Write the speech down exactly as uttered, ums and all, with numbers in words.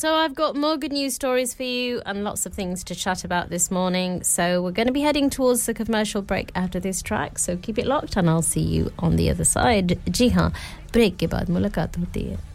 So I've got more good news stories for you and lots of things to chat about this morning. So we're going to be heading towards the commercial break after this track. So keep it locked and I'll see you on the other side. जी हाँ, break के बाद मुलाकात होती है.